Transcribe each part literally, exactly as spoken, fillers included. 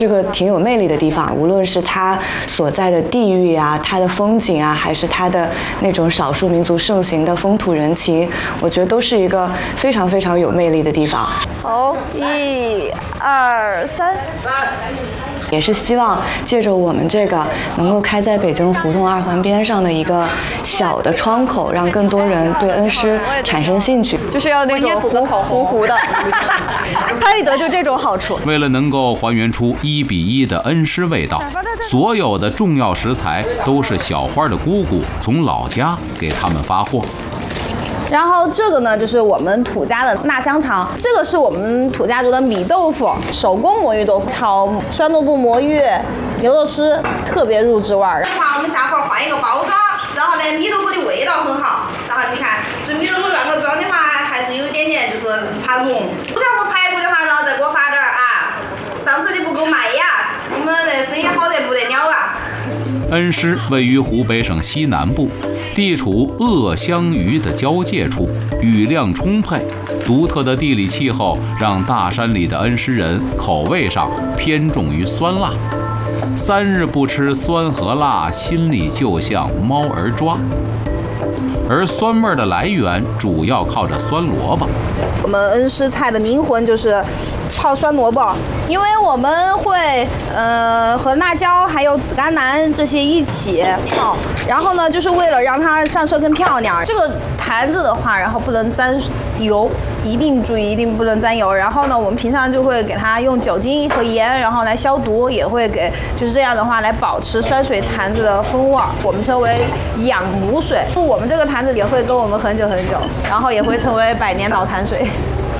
是个挺有魅力的地方，无论是它所在的地域啊，它的风景啊，还是它的那种少数民族盛行的风土人情，我觉得都是一个非常非常有魅力的地方。 好，一、二、三。 也是希望借着我们这个能够开在北京胡同二环边上的一个小的窗口，让更多人对恩施产生兴趣。 就是要那种糊糊糊的，拍立得就这种好处。 为了能够还原出一比一的恩施味道，所有的重要食材都是小花的姑姑从老家给他们发货。 然后这个呢，就是我们土家的辣香肠，这个是我们土家族的米豆腐，手工魔芋豆腐，炒酸萝卜魔芋牛肉丝，特别入汁味儿。 的话，我们下回换一个包装，然后呢，米豆腐的味道很好。然后你看，这米豆腐那个装的话，还是有一点点就是怕融。不想我排骨的话，然后再给我发点儿啊。上次的不够卖呀，我们的生意好得不得了啊。 恩施位于湖北省西南部，地处鄂湘渝的交界处，雨量充沛，独特的地理气候让大山里的恩施人口味上偏重于酸辣。三日不吃酸和辣，心里就像猫儿抓。而酸味的来源主要靠着酸萝卜。 我们恩施菜的灵魂就是泡酸萝卜，因为我们会呃和辣椒还有紫甘蓝这些一起泡，然后呢就是为了让它上色更漂亮。这个坛子的话，然后不能沾油，一定注意，一定不能沾油。然后呢，我们平常就会给它用酒精和盐，然后来消毒，也会给就是这样的话来保持酸水坛子的风味。我们称为养母水，我们这个坛子也会跟我们很久很久，然后也会成为百年老坛水。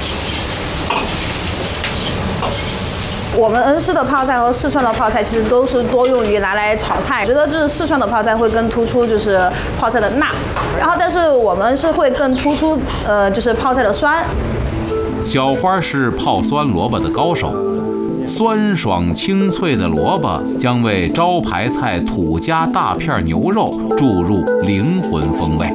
我们恩施的泡菜和四川的泡菜其实都是多用于拿来炒菜，我觉得就是四川的泡菜会更突出就是泡菜的辣，然后但是我们是会更突出呃就是泡菜的酸。 小花是泡酸萝卜的高手，酸爽清脆的萝卜将为招牌菜土家大片牛肉注入灵魂风味。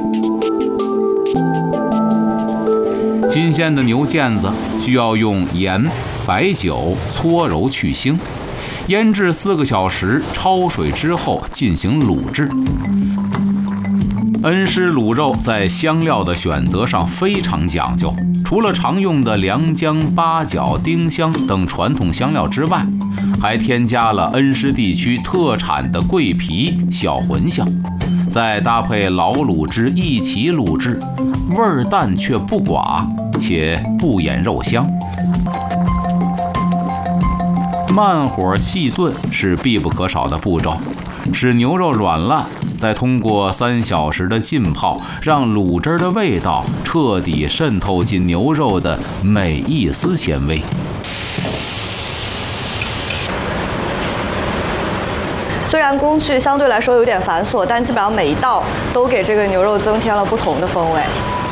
新鲜的牛腱子需要用盐、白酒搓揉去腥，腌制四个小时，焯水之后进行卤制。恩施卤肉在香料的选择上非常讲究，除了常用的良姜、八角、丁香等传统香料之外，还添加了恩施地区特产的桂皮、小茴香，再搭配老卤汁一起卤制，味儿淡却不寡，且不掩肉香。慢火细炖是必不可少的步骤，使牛肉软烂，再通过三小时的浸泡，让卤汁的味道彻底渗透进牛肉的每一丝纤维。 虽然工序相对来说有点繁琐，但基本上每一道都给这个牛肉增添了不同的风味。